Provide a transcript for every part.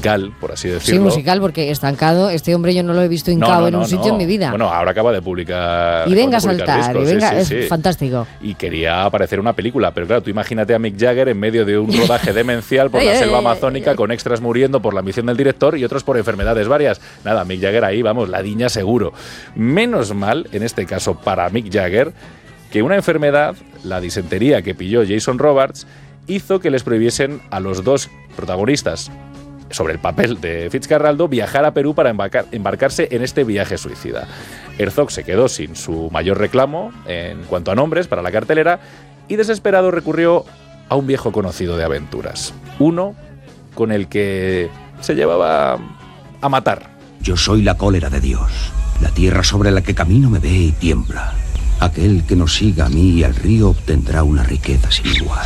musical, por así decirlo. Sí, musical, porque estancado, este hombre yo no lo he visto hincado en un sitio en mi vida. Bueno, ahora acaba de publicar. Y venga a saltar, discos, y venga, sí. es fantástico. Y quería aparecer en una película, pero claro, tú imagínate a Mick Jagger en medio de un rodaje demencial por la selva amazónica, con extras muriendo por la ambición del director y otros por enfermedades varias. Nada, Mick Jagger ahí, vamos, la diña seguro. Menos mal, en este caso para Mick Jagger, que una enfermedad, la disentería que pilló Jason Robards, hizo que les prohibiesen a los dos protagonistas sobre el papel de Fitzcarraldo viajar a Perú para embarcarse en este viaje suicida. Herzog se quedó sin su mayor reclamo en cuanto a nombres para la cartelera y desesperado recurrió a un viejo conocido de aventuras. Uno con el que se llevaba a matar. Yo soy la cólera de Dios. La tierra sobre la que camino me ve y tiembla. Aquel que nos siga a mí y al río obtendrá una riqueza sin igual.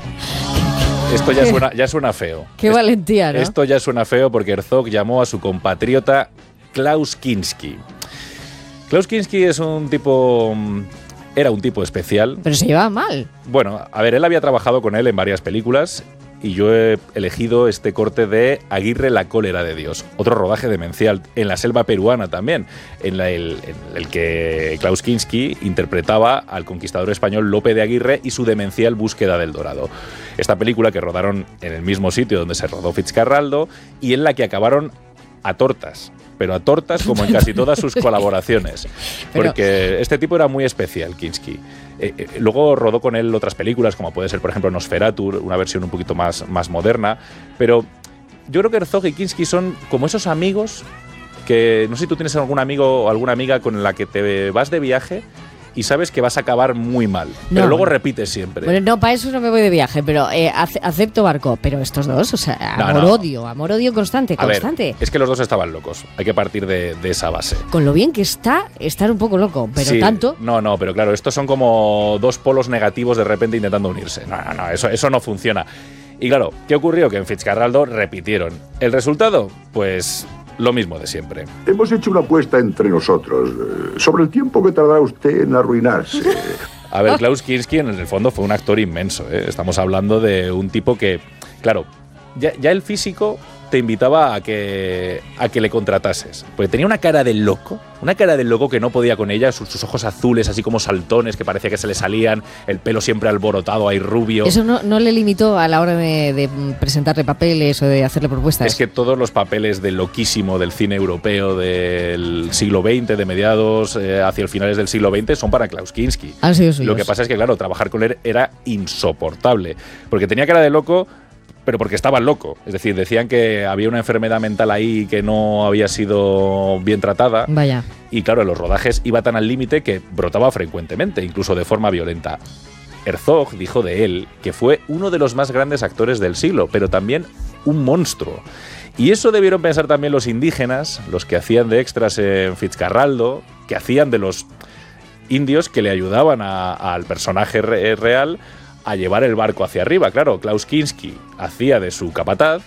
Esto ya suena feo. Qué valentía, ¿no? Esto ya suena feo porque Herzog llamó a su compatriota Klaus Kinski. Klaus Kinski es un tipo... Era un tipo especial. Pero se llevaba mal. Bueno, a ver, él había trabajado con él en varias películas y yo he elegido este corte de Aguirre, la cólera de Dios. Otro rodaje demencial en la selva peruana también, en el que Klaus Kinski interpretaba al conquistador español Lope de Aguirre y su demencial búsqueda del Dorado. Esta película que rodaron en el mismo sitio donde se rodó Fitzcarraldo y en la que acabaron a tortas. Pero a tortas como en casi todas sus colaboraciones. Porque este tipo era muy especial, Kinski. Luego rodó con él otras películas, como puede ser, por ejemplo, Nosferatu, una versión un poquito más moderna. Pero yo creo que Herzog y Kinski son como esos amigos que... No sé si tú tienes algún amigo o alguna amiga con la que te vas de viaje y sabes que vas a acabar muy mal, pero luego repites siempre. Bueno, no, para eso no me voy de viaje, pero acepto barco. Pero estos dos, o sea, amor-odio constante. A ver, es que los dos estaban locos. Hay que partir de esa base. Con lo bien que está, estar un poco loco, pero sí, tanto... No, pero claro, estos son como dos polos negativos de repente intentando unirse. No, eso no funciona. Y claro, ¿qué ocurrió? Que en Fitzcarraldo repitieron. ¿El resultado? Pues... lo mismo de siempre. Hemos hecho una apuesta entre nosotros sobre el tiempo que tardará usted en arruinarse. A ver, Klaus Kinski en el fondo fue un actor inmenso, ¿eh? Estamos hablando de un tipo que, claro, ya el físico te invitaba a que le contratases. Porque tenía una cara de loco que no podía con ella, sus ojos azules, así como saltones, que parecía que se le salían, el pelo siempre alborotado, ahí rubio. ¿Eso no le limitó a la hora de presentarle papeles o de hacerle propuestas? Es que todos los papeles de loquísimo del cine europeo del siglo XX, de mediados hacia el finales del siglo XX, son para Klaus Kinski. Han sido suyos. Lo que pasa es que, claro, trabajar con él era insoportable, porque tenía cara de loco, pero porque estaba loco. Es decir, decían que había una enfermedad mental ahí que no había sido bien tratada. Vaya. Y claro, en los rodajes iba tan al límite que brotaba frecuentemente, incluso de forma violenta. Herzog dijo de él que fue uno de los más grandes actores del siglo, pero también un monstruo. Y eso debieron pensar también los indígenas, los que hacían de extras en Fitzcarraldo, que hacían de los indios que le ayudaban al personaje real a llevar el barco hacia arriba. Claro, Klaus Kinski hacía de su capataz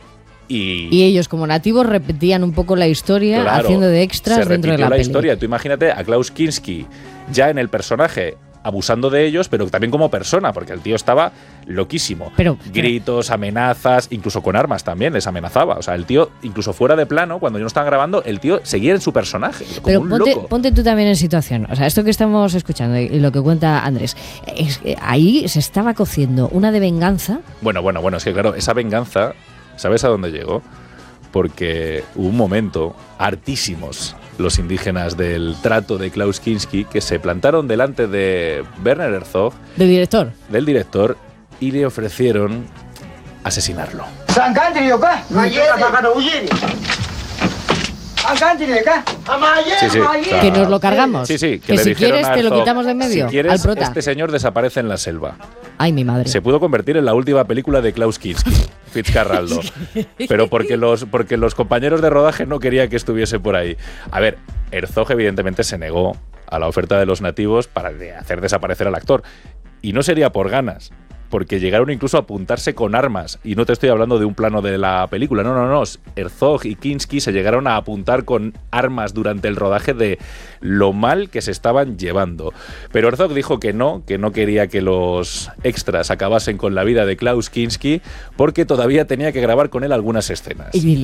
y ellos como nativos repetían un poco la historia, claro, haciendo de extras dentro de la peli. Historia. Tú imagínate a Klaus Kinski ya en el personaje abusando de ellos, pero también como persona, porque el tío estaba loquísimo. Gritos, amenazas, incluso con armas también les amenazaba. O sea, el tío, incluso fuera de plano, cuando yo no estaba grabando, el tío seguía en su personaje, como pero un loco. Ponte tú también en situación. O sea, esto que estamos escuchando y lo que cuenta Andrés, ahí se estaba cociendo una de venganza. Bueno, es que claro, esa venganza, ¿sabes a dónde llegó? Porque hubo un momento, hartísimos los indígenas del trato de Klaus Kinski, que se plantaron delante de Werner Herzog, del director, y le ofrecieron asesinarlo. Sí, que nos lo cargamos. Sí, que si quieres te lo quitamos de en medio. Si quieres, al prota. Este señor desaparece en la selva. Ay, mi madre. Se pudo convertir en la última película de Klaus Kinski, Fitzcarraldo. Pero porque los compañeros de rodaje no querían que estuviese por ahí. A ver, Herzog evidentemente se negó a la oferta de los nativos para hacer desaparecer al actor. Y no sería por ganas, porque llegaron incluso a apuntarse con armas. Y no te estoy hablando de un plano de la película, no. Herzog y Kinski se llegaron a apuntar con armas durante el rodaje de lo mal que se estaban llevando. Pero Herzog dijo que no quería que los extras acabasen con la vida de Klaus Kinski, porque todavía tenía que grabar con él algunas escenas.